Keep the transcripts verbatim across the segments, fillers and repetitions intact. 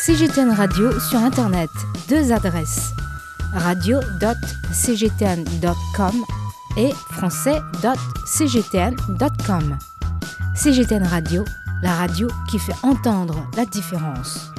C G T N Radio sur Internet. Deux adresses. radio point c g t n point com et français point c g t n point com. C G T N Radio, la radio qui fait entendre la différence.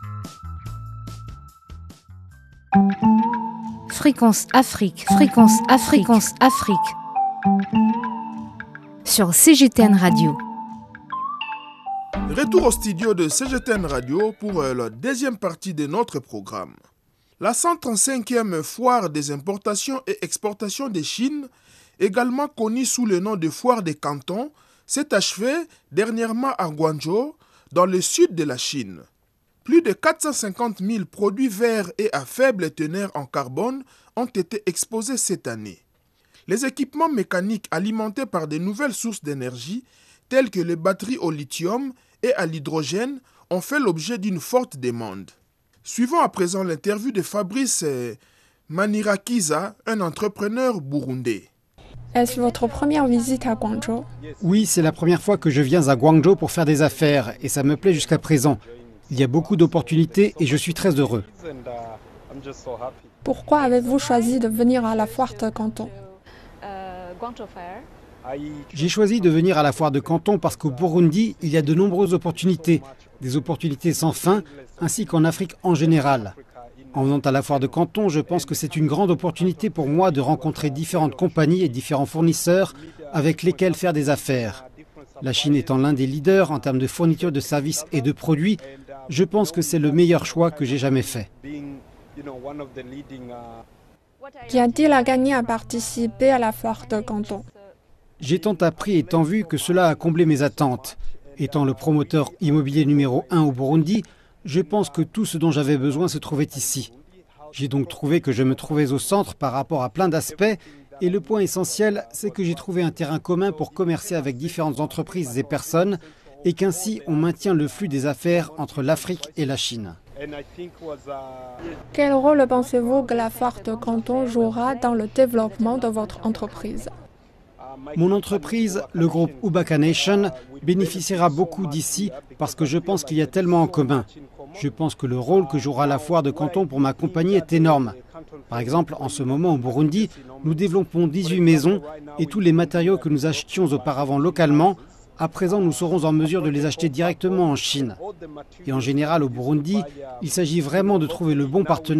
Fréquence Afrique, fréquence Afrique, fréquence Afrique. Sur C G T N Radio. Retour au studio de C G T N Radio pour la deuxième partie de notre programme. La cent trente-cinquième Foire des importations et exportations de Chine, également connue sous le nom de Foire des Cantons, s'est achevée dernièrement à Guangzhou, dans le sud de la Chine. Plus de quatre cent cinquante mille produits verts et à faible teneur en carbone ont été exposés cette année. Les équipements mécaniques alimentés par de nouvelles sources d'énergie, telles que les batteries au lithium et à l'hydrogène, ont fait l'objet d'une forte demande. Suivons à présent l'interview de Fabrice Manirakiza, un entrepreneur burundais. Est-ce votre première visite à Guangzhou? Oui, c'est la première fois que je viens à Guangzhou pour faire des affaires et ça me plaît jusqu'à présent. Il y a beaucoup d'opportunités et je suis très heureux. Pourquoi avez-vous choisi de venir à la foire de Canton? J'ai choisi de venir à la foire de Canton parce qu'au Burundi, il y a de nombreuses opportunités, des opportunités sans fin, ainsi qu'en Afrique en général. En venant à la foire de Canton, je pense que c'est une grande opportunité pour moi de rencontrer différentes compagnies et différents fournisseurs avec lesquels faire des affaires. La Chine étant l'un des leaders en termes de fourniture de services et de produits, je pense que c'est le meilleur choix que j'ai jamais fait. Qu'y a-t-il à gagner à participer à la foire de Canton? J'ai tant appris et tant vu que cela a comblé mes attentes. Étant le promoteur immobilier numéro un au Burundi, je pense que tout ce dont j'avais besoin se trouvait ici. J'ai donc trouvé que je me trouvais au centre par rapport à plein d'aspects et le point essentiel, c'est que j'ai trouvé un terrain commun pour commercer avec différentes entreprises et personnes et qu'ainsi on maintient le flux des affaires entre l'Afrique et la Chine. Quel rôle pensez-vous que la foire de Canton jouera dans le développement de votre entreprise? Mon entreprise, le groupe Ubaka Nation, bénéficiera beaucoup d'ici parce que je pense qu'il y a tellement en commun. Je pense que le rôle que jouera la foire de Canton pour ma compagnie est énorme. Par exemple, en ce moment au Burundi, nous développons dix-huit maisons et tous les matériaux que nous achetions auparavant localement, à présent nous serons en mesure de les acheter directement en Chine. Et en général au Burundi, il s'agit vraiment de trouver le bon partenaire